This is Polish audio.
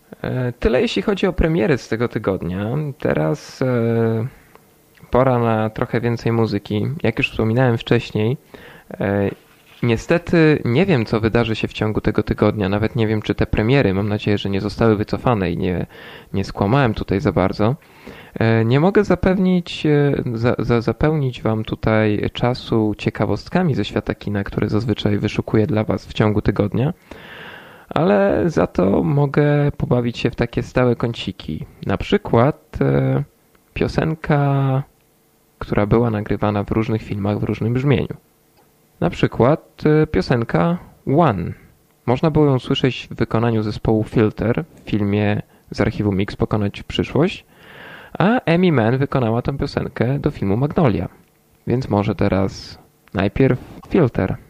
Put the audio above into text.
Tyle jeśli chodzi o premiery z tego tygodnia. Teraz pora na trochę więcej muzyki. Jak już wspominałem wcześniej, niestety nie wiem, co wydarzy się w ciągu tego tygodnia. Nawet nie wiem, czy te premiery, mam nadzieję, że nie zostały wycofane i nie skłamałem tutaj za bardzo. Nie mogę zapełnić wam tutaj czasu ciekawostkami ze świata kina, które zazwyczaj wyszukuję dla was w ciągu tygodnia, ale za to mogę pobawić się w takie stałe kąciki. Na przykład piosenka, która była nagrywana w różnych filmach w różnym brzmieniu. Na przykład piosenka One. Można było ją słyszeć w wykonaniu zespołu Filter w filmie z archiwum Mix Pokonać przyszłość, a Amy Mann wykonała tę piosenkę do filmu Magnolia. Więc może teraz najpierw Filter.